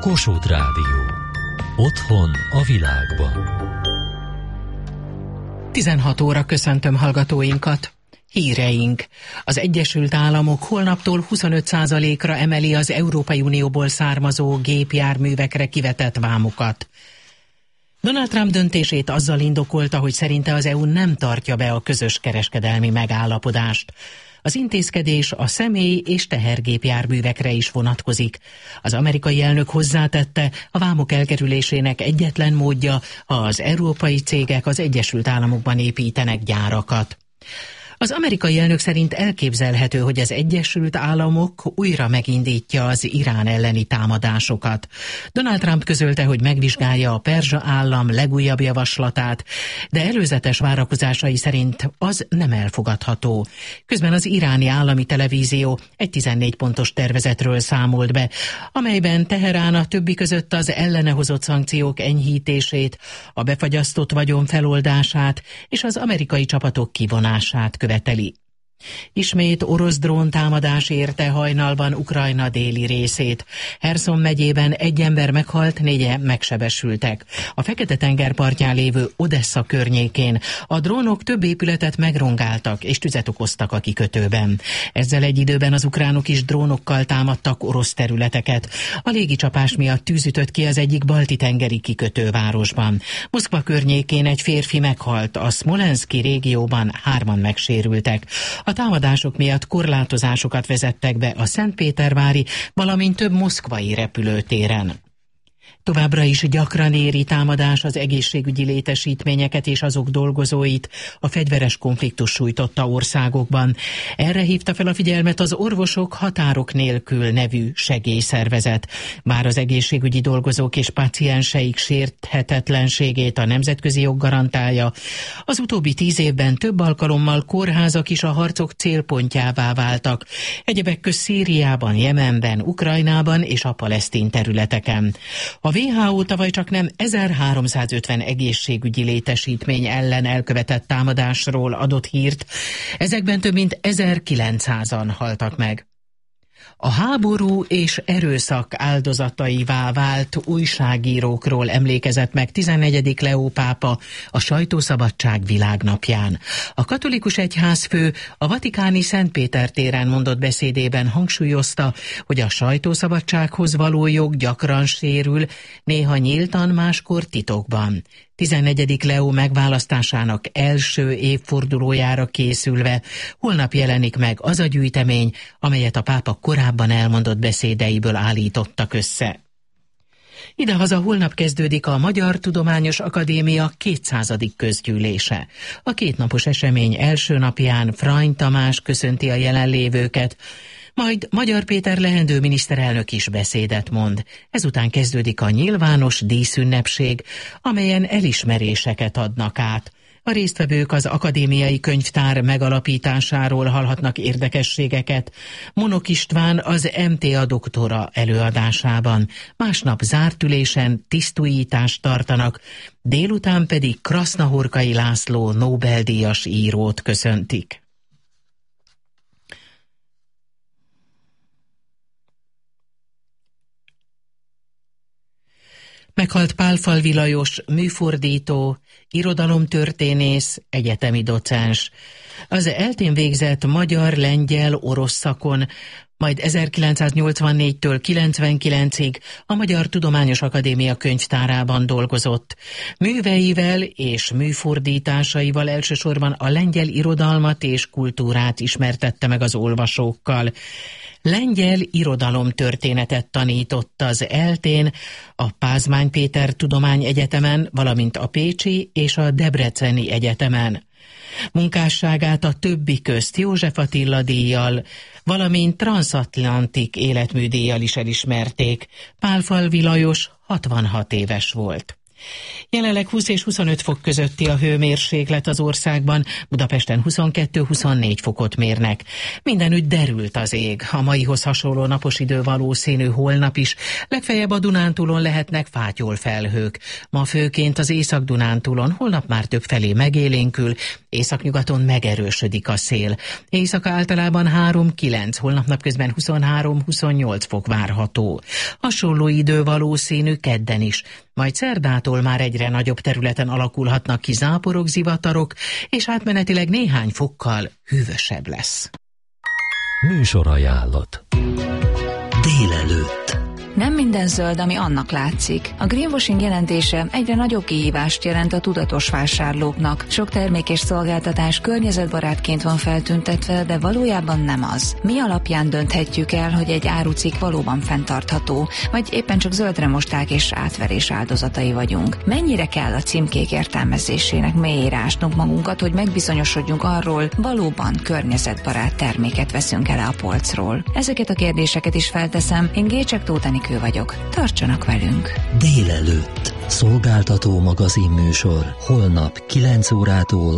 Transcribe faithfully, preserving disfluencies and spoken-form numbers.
Kossuth Rádió. Otthon a világban. tizenhat óra, köszöntöm hallgatóinkat. Híreink. Az Egyesült Államok holnaptól huszonöt százalékra emeli az Európai Unióból származó gépjárművekre kivetett vámokat. Donald Trump döntését azzal indokolta, hogy szerinte az é u nem tartja be a közös kereskedelmi megállapodást. Az intézkedés a személy- és tehergépjárművekre is vonatkozik. Az amerikai elnök hozzátette, a vámok elkerülésének egyetlen módja, ha az európai cégek az Egyesült Államokban építenek gyárakat. Az amerikai elnök szerint elképzelhető, hogy az Egyesült Államok újra megindítja az Irán elleni támadásokat. Donald Trump közölte, hogy megvizsgálja a perzsa állam legújabb javaslatát, de előzetes várakozásai szerint az nem elfogadható. Közben az iráni állami televízió egy tizennégy pontos tervezetről számolt be, amelyben Teherán a többi között az ellene hozott szankciók enyhítését, a befagyasztott vagyon feloldását és az amerikai csapatok kivonását követeli. Ismét orosz dróntámadás érte hajnalban Ukrajna déli részét. Herszon megyében egy ember meghalt, négyen megsebesültek. A Fekete-tenger partján lévő Odessa környékén a drónok több épületet megrongáltak és tüzet okoztak a kikötőben. Ezzel egy időben az ukránok is drónokkal támadtak orosz területeket. A légicsapás miatt tűz ütött ki az egyik balti-tengeri kikötővárosban. Moszkva környékén egy férfi meghalt, a Szmolenszki régióban hárman megsérültek. A támadások miatt korlátozásokat vezettek be a szentpétervári, valamint több moszkvai repülőtéren. Továbbra is gyakran éri támadás az egészségügyi létesítményeket és azok dolgozóit a fegyveres konfliktus sújtotta országokban. Erre hívta fel a figyelmet az Orvosok Határok Nélkül nevű segélyszervezet. Bár az egészségügyi dolgozók és pácienseik sérthetetlenségét a nemzetközi jog garantálja, az utóbbi tíz évben több alkalommal kórházak is a harcok célpontjává váltak. Egyebek közt Szíriában, Jemenben, Ukrajnában és a palesztin területeken. A vé há ó tavaly csak nem ezerháromszázötven egészségügyi létesítmény ellen elkövetett támadásról adott hírt, ezekben több mint ezerkilencszázan haltak meg. A háború és erőszak áldozataivá vált újságírókról emlékezett meg tizennegyedik Leó pápa a sajtószabadság világnapján. A katolikus egyházfő a vatikáni Szentpéter téren mondott beszédében hangsúlyozta, hogy a sajtószabadsághoz való jog gyakran sérül, néha nyíltan, máskor titokban. tizennegyedik Leó megválasztásának első évfordulójára készülve holnap jelenik meg az a gyűjtemény, amelyet a pápa korábban elmondott beszédeiből állítottak össze. Idehaza holnap kezdődik a Magyar Tudományos Akadémia kétszázadik közgyűlése. A kétnapos esemény első napján Frany Tamás köszönti a jelenlévőket, majd Magyar Péter leendő miniszterelnök is beszédet mond. Ezután kezdődik a nyilvános díszünnepség, amelyen elismeréseket adnak át. A résztvevők az akadémiai könyvtár megalapításáról hallhatnak érdekességeket. Monok István az em té á doktora előadásában. Másnap zárt ülésen tisztújítást tartanak, délután pedig Krasznahorkai László Nobel-díjas írót köszöntik. Meghalt Pálfalvi Lajos, műfordító, irodalomtörténész, egyetemi docens. Az eltén végzett magyar, lengyel, orosz szakon, majd ezerkilencszáznyolcvannégytől kilencvenkilencig a Magyar Tudományos Akadémia könyvtárában dolgozott. Műveivel és műfordításaival elsősorban a lengyel irodalmat és kultúrát ismertette meg az olvasókkal. Lengyel irodalomtörténetet tanított az eltén, a Pázmány Péter Tudományegyetemen, valamint a Pécsi és a Debreceni Egyetemen. Munkásságát a többi közt József Attila díjjal, valamint Transatlantik életműdíjjal is elismerték. Pálfalvi Lajos hatvanhat éves volt. Jelenleg húsz és huszonöt fok közötti a hőmérséklet az országban, Budapesten huszonkettő-huszonnégy fokot mérnek. Mindenütt derült az ég, a maihoz hasonló napos idő valószínű holnap is, legfeljebb a Dunántúlon lehetnek fátyol felhők. Ma főként az Észak-Dunántúlon, holnap már többfelé megélénkül, északnyugaton megerősödik a szél. Éjszaka általában három-kilenc, holnap napközben huszonhárom-huszonnyolc fok várható. Hasonló idő valószínű kedden is, majd szerdától már egyre nagyobb területen alakulhatnak ki záporok, zivatarok, és átmenetileg néhány fokkal hűvösebb lesz. Műsorajánlat. Délelőtt. Nem minden zöld, ami annak látszik. A greenwashing jelentése egyre nagyobb kihívást jelent a tudatos vásárlóknak. Sok termék és szolgáltatás környezetbarátként van feltüntetve, de valójában nem az. Mi alapján dönthetjük el, hogy egy árucikk valóban fenntartható, vagy éppen csak zöldre mosták és átverés áldozatai vagyunk? Mennyire kell a címkék értelmezésének mélyére ásnunk magunkat, hogy megbizonyosodjunk arról, valóban környezetbarát terméket veszünk el a polcról? Ezeket a kérdéseket is felteszem, én Gécsek Tóth Enikő vagyok. Tartsanak velünk! Délelőtt. Szolgáltató magazinműsor. Holnap kilenc órától